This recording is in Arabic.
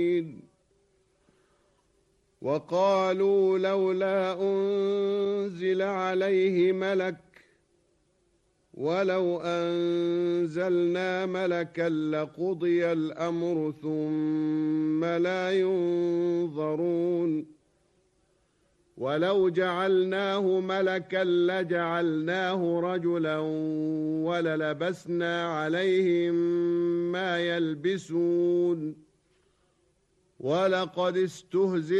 وقالوا لولا أنزل عليه ملك ولو أنزلنا ملكا لقضي الأمر ثم لا ينظرون ولو جعلناه ملكا لجعلناه رجلا وللبسنا عليهم ما يلبسون ولقد استهزئ